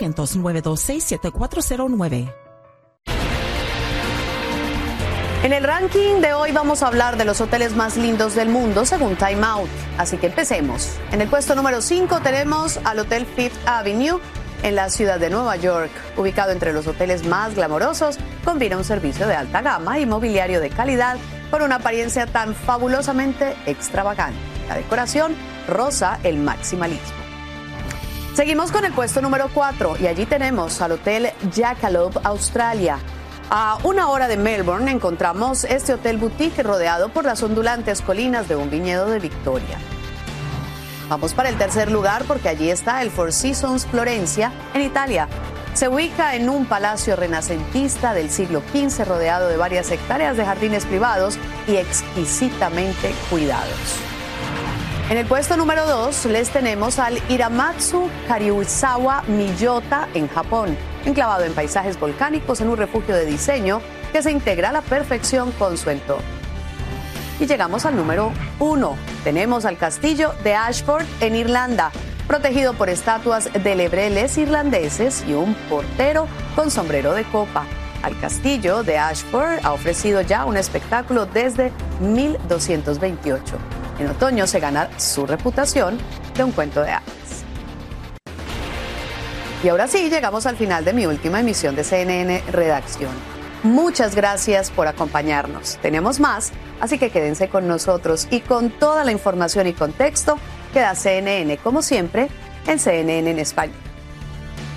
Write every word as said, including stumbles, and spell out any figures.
nueve dos seis, siete cuatro cero nueve. En el ranking de hoy vamos a hablar de los hoteles más lindos del mundo según Time Out. Así que empecemos. En el puesto número cinco tenemos al Hotel Fifth Avenue en la ciudad de Nueva York. Ubicado entre los hoteles más glamorosos, combina un servicio de alta gama y mobiliario de calidad con una apariencia tan fabulosamente extravagante. La decoración roza el maximalismo. Seguimos con el puesto número cuatro y allí tenemos al Hotel Jackalope Australia. A una hora de Melbourne encontramos este hotel boutique rodeado por las ondulantes colinas de un viñedo de Victoria. Vamos para el tercer lugar porque allí está el Four Seasons Florencia en Italia. Se ubica en un palacio renacentista del siglo quince rodeado de varias hectáreas de jardines privados y exquisitamente cuidados. En el puesto número dos les tenemos al Hiramatsu Kariuzawa Miyota en Japón, enclavado en paisajes volcánicos en un refugio de diseño que se integra a la perfección con su entorno. Y llegamos al número uno. Tenemos al castillo de Ashford en Irlanda, protegido por estatuas de lebreles irlandeses y un portero con sombrero de copa. Al castillo de Ashford ha ofrecido ya un espectáculo desde mil doscientos veintiocho. En otoño se gana su reputación de un cuento de hadas. Y ahora sí, llegamos al final de mi última emisión de C N N Redacción. Muchas gracias por acompañarnos. Tenemos más, así que quédense con nosotros y con toda la información y contexto queda C N N, como siempre, en C N N en español.